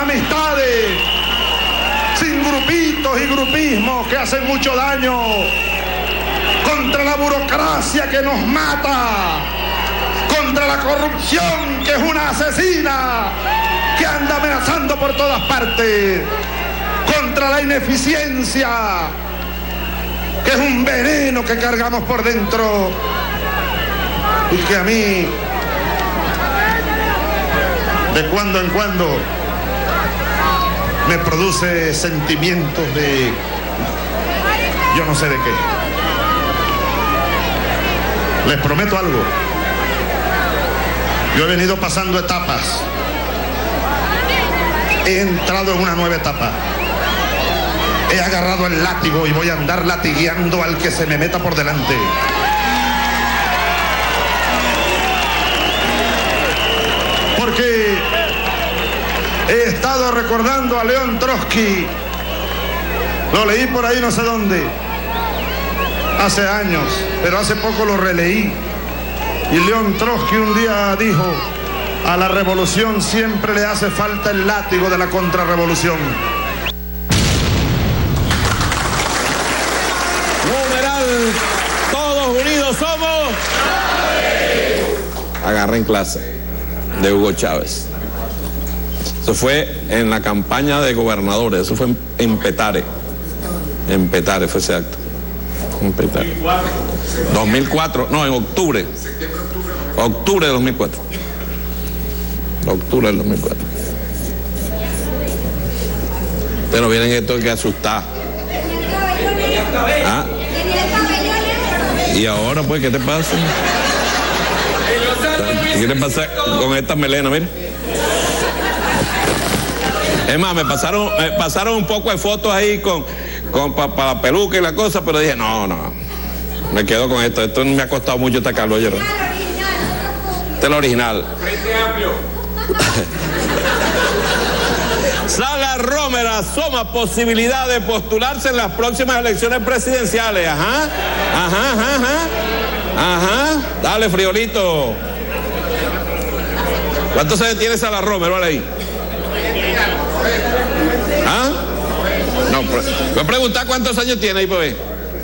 amistades, sin grupitos y grupismos que hacen mucho daño, contra la burocracia que nos mata, contra la corrupción que es una asesina que anda amenazando por todas partes, contra la ineficiencia que es un veneno que cargamos por dentro y que a mí de cuando en cuando me produce sentimientos de yo no sé de qué. Les prometo algo. Yo he venido pasando etapas. He entrado en una nueva etapa. He agarrado el látigo y voy a andar latigueando al que se me meta por delante. Porque he estado recordando a León Trotsky. Lo leí por ahí no sé dónde, hace años, pero hace poco lo releí. Y León Trotsky un día dijo: a la revolución siempre le hace falta el látigo de la contrarrevolución. Numeral, todos unidos somos. Agarren clase de Hugo Chávez. Eso fue en la campaña de gobernadores, eso fue en Petare. En Petare fue ese acto. En Petare. 2004, no, en octubre. Octubre de 2004. Octubre del 2004. Pero vienen esto que asustar. ¿Ah? Y ahora pues, ¿qué te pasa? ¿Qué te pasa con esta melena? Mira. Es más, me pasaron un poco de fotos ahí para la peluca y la cosa, pero dije, no, me quedo con esto. Esto me ha costado mucho esta calor. Este es el original. Sala Romer asoma posibilidad de postularse en las próximas elecciones presidenciales. Ajá. Dale, friolito. ¿Cuántos años tiene Sala Romer? Vale ahí. ¿Ah? No, voy a preguntar cuántos años tiene ahí, pues.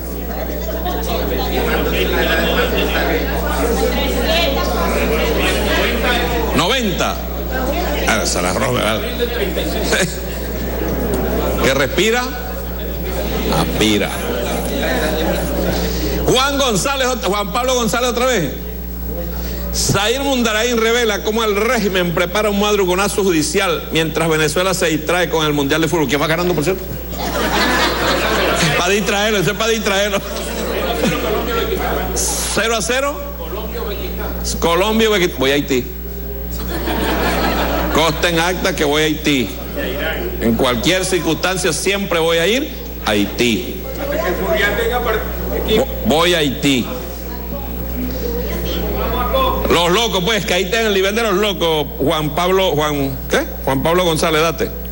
90. Sala Romer, ¿vale? ¿Que respira? Aspira. Juan Pablo González otra vez. Zair Mundarain revela cómo el régimen prepara un madrugonazo judicial mientras Venezuela se distrae con el Mundial de Fútbol. ¿Quién va ganando, por cierto? Para distraerlo, eso es para distraerlo. 0-0. Colombia, voy a Haití. Consta en acta que voy a Haití. En cualquier circunstancia siempre voy a ir a Haití. Voy a Haití. Los locos, pues, que ahí está en el nivel de los locos. Juan Pablo González, date.